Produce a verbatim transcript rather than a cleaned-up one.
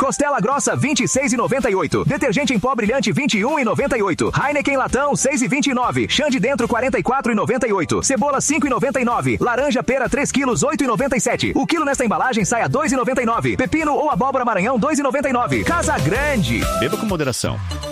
Costela grossa vinte e seis e noventa e oito. Detergente em pó brilhante vinte e um e noventa e oito. Heineken latão seis e vinte e nove. Xande dentro quarenta e quatro e noventa e oito. Cebola cinco e noventa e nove. Laranja pera três quilos oito e noventa e sete. O quilo nesta embalagem sai a dois e noventa e nove. Pepino ou abóbora Maranhão dois e noventa e nove. Casa Grande. Beba com moderação.